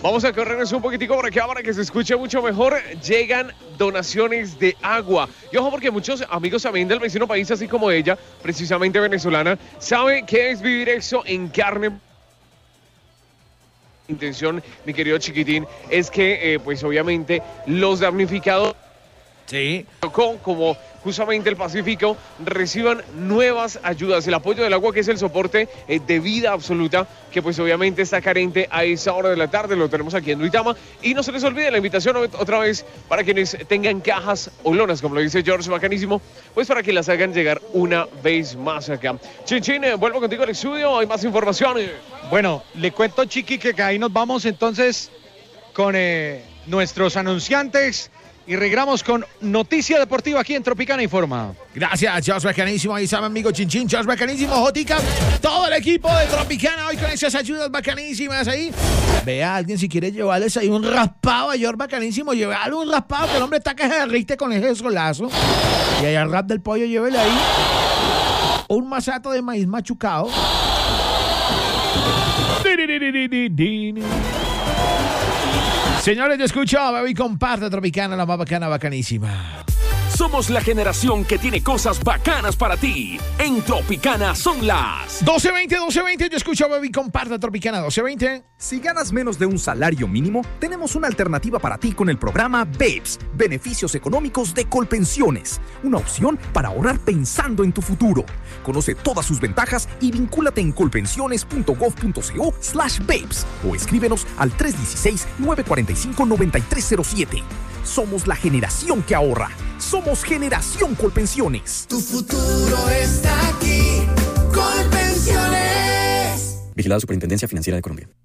Vamos a corrernos un poquitico por acá para que se escuche mucho mejor. Llegan donaciones de agua. Y ojo, porque muchos amigos también del vecino país, así como ella, precisamente venezolana, saben qué es vivir eso en carne. Intención, mi querido chiquitín, es que, pues obviamente, los damnificados, sí, como justamente el Pacífico, reciban nuevas ayudas. El apoyo del agua, que es el soporte de vida absoluta, que pues obviamente está carente a esa hora de la tarde. Lo tenemos aquí en Duitama. Y no se les olvide la invitación otra vez para quienes tengan cajas o lonas, como lo dice George, bacanísimo, pues para que las hagan llegar una vez más acá. Chin, vuelvo contigo al estudio. Hay más información. Bueno, le cuento, Chiqui, que ahí nos vamos entonces con nuestros anunciantes y regresamos con Noticia Deportiva aquí en Tropicana Informa. Gracias, Josh bacanísimo. Ahí está mi amigo Chinchín, Josh bacanísimo, Jotica, todo el equipo de Tropicana hoy con esas ayudas bacanísimas ahí. Vea, alguien si quiere llevarles ahí un raspado a George bacanísimo, llevarle un raspado, que el hombre está que se derrite con ese solazo. Y ahí al rap del pollo, llévele ahí un masato de maíz machucado. Señores, yo escucho, baby, comparte Tropicana, la más bacana, bacanísima. Somos la generación que tiene cosas bacanas para ti. En Tropicana son las 12:20, yo escucho, baby, comparte Tropicana, 12:20. Si ganas menos de un salario mínimo, tenemos una alternativa para ti con el programa BEPS, Beneficios Económicos de Colpensiones. Una opción para ahorrar pensando en tu futuro. Conoce todas sus ventajas y vincúlate en colpensiones.gov.co/BEPS o escríbenos al 316-945-9307. Somos la generación que ahorra. Somos Generación Colpensiones. Tu futuro está aquí. Colpensiones. Vigilado Superintendencia Financiera de Colombia.